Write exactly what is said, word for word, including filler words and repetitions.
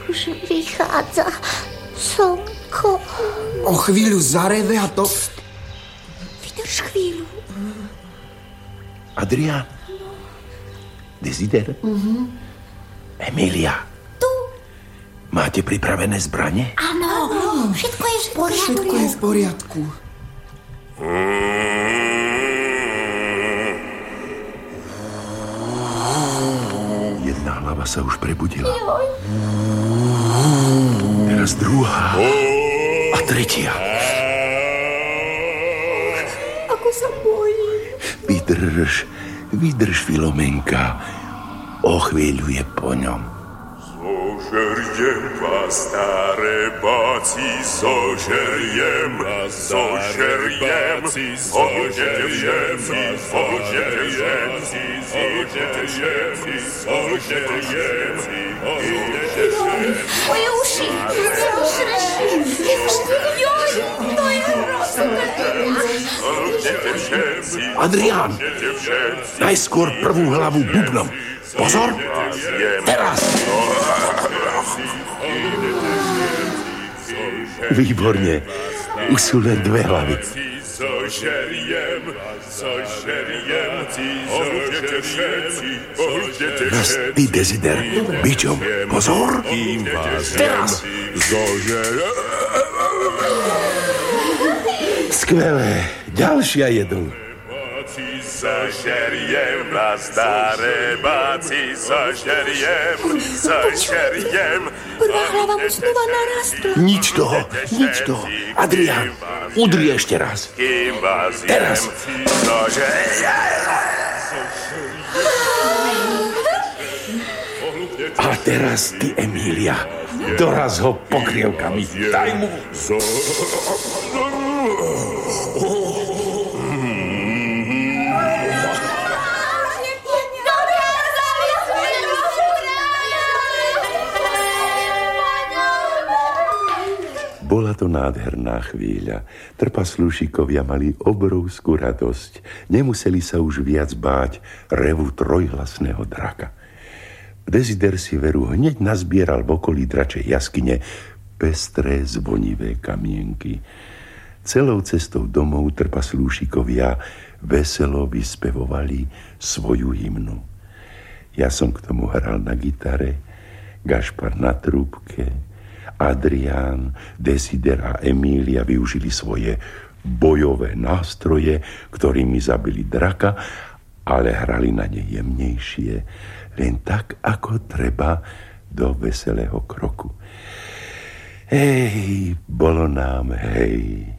Už vychádza slnko. O chvíľu zareve a to... Vydrž chvíľu. Adrián? Desider? Uh-huh. Emilia? Tu. Máte pripravené zbrane? Áno, všetko je v poriadku. Všetko je v poriadku. Jedna hlava sa už prebudila. Teraz druhá. A tretia. Ako sa bojím. Vydrž, vydrž, Filomenka. O chvíľu je po ňom. Zožerjem vás, staré báci, zožerjem, zožerjem, zožerjem, zožerjem, zožerjem, zožerjem, Moje uši, joj, to je hrozné. Adrián, najskôr prvú hlavu bubnom. Pozor, teraz. Výborne, už sú len dve hlavy. Teraz ty, Desider, bičom. Pozor, teraz. Skvelé, ďalšia jedú. Zožerjem vás, staré báci, zožerjem, zožerjem. Prvá hlava mu znova narastla. Nič toho, nič toho. Adrián, udri ešte raz. Teraz. A teraz ty, Emília, doraz ho pokrievkami. Daj mu. Bola to nádherná chvíľa. Trpaslúšikovia mali obrovskú radosť. Nemuseli sa už viac báť revu trojhlasného draka. Desider si veru hneď nazbieral v okolí dračej jaskyne pestré zvonivé kamienky. Celou cestou domov trpaslúšikovia veselo vyspevovali svoju hymnu. Ja som k tomu hral na gitare, Gašpar na trúbke, Adrián, Desider a Emília využili svoje bojové nástroje, ktorými zabili draka, ale hrali na ne jemnejšie, len tak, ako treba do veselého kroku. Hej, bolo nám hej.